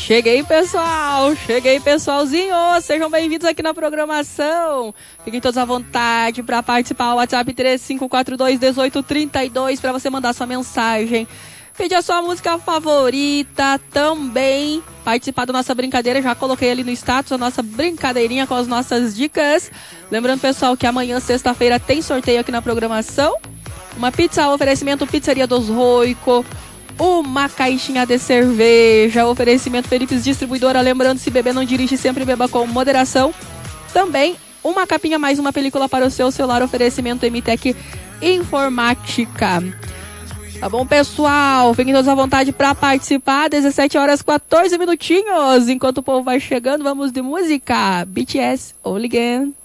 Cheguei, pessoal! Cheguei, pessoalzinho! Sejam bem-vindos aqui na programação! Fiquem todos à vontade para participar. O WhatsApp 3542-1832 para você mandar sua mensagem. Pedir a sua música favorita também. Participar da nossa brincadeira. Já coloquei ali no status a nossa brincadeirinha com as nossas dicas. Lembrando, pessoal, que amanhã, sexta-feira, tem sorteio aqui na programação. Uma pizza, oferecimento Pizzaria dos Roico. Uma caixinha de cerveja, oferecimento Felipes Distribuidora. Lembrando, se beber não dirige, sempre beba com moderação. Também uma capinha mais uma película para o seu celular, oferecimento MTech Informática. Tá bom, pessoal? Fiquem todos à vontade para participar. 17 horas 14 minutinhos. Enquanto o povo vai chegando, vamos de música. BTS, All Again.